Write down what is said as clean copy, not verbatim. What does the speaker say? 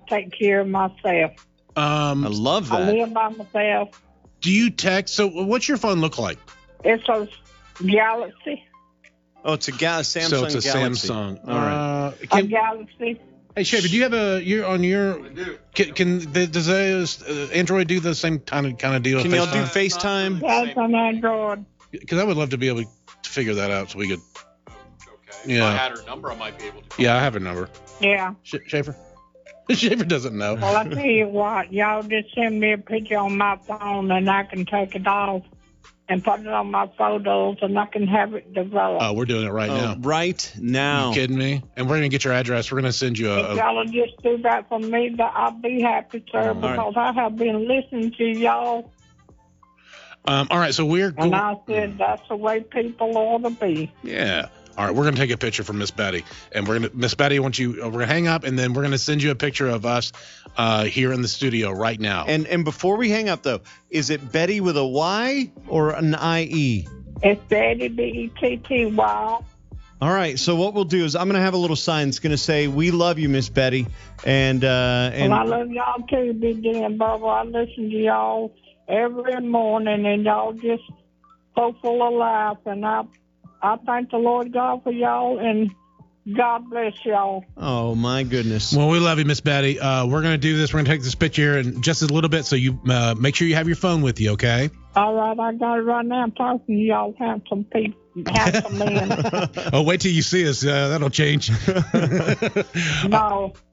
take care of myself. I love I that. live by myself. Do you text? So what's your phone look like? It's a Galaxy. Oh, it's a Samsung So it's a Galaxy. Samsung. All right. A Galaxy. Hey, Schaefer, do you have does Android do the same kind of deal? Can y'all do FaceTime? That's an Android. Because I would love to be able to figure that out so we could. Okay. Yeah. If I had her number, I might be able to. Yeah, I have her number. Yeah. Schaefer? Schaefer doesn't know. Well, I tell you what, y'all just send me a picture on my phone and I can take it off and put it on my photos and I can have it developed. Oh, we're doing it right now. Right now. You kidding me? And we're going to get your address. We're going to send you If y'all will just do that for me, I'll be happy, sir, because I have been listening to y'all. All right, so we're And I said that's the way people ought to be. Yeah. All right, we're going to take a picture from Miss Betty. And Miss Betty, we're going to hang up, and then we're going to send you a picture of us here in the studio right now. And before we hang up, though, is it Betty with a Y or an IE? It's Betty, Betty. All right, so what we'll do is I'm going to have a little sign that's going to say, "We love you, Miss Betty." And Well, I love y'all too, Big D and Bubba. I listen to y'all every morning, and y'all just so full of life. And I thank the Lord God for y'all, and God bless y'all. Oh, my goodness. Well, we love you, Miss Betty. We're going to do this. We're going to take this picture in just a little bit, so you make sure you have your phone with you, okay? All right, I got it right now. I'm talking to y'all handsome people, handsome men. Oh, wait till you see us. That'll change. No,